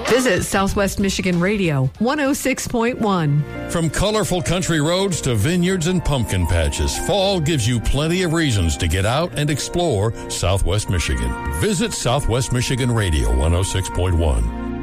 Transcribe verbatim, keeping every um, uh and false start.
Visit Southwest Michigan Radio, one oh six point one. From colorful country roads to vineyards and pumpkin patches, fall gives you plenty of reasons to get out and explore Southwest Michigan. Visit Southwest Michigan Radio, one oh six point one.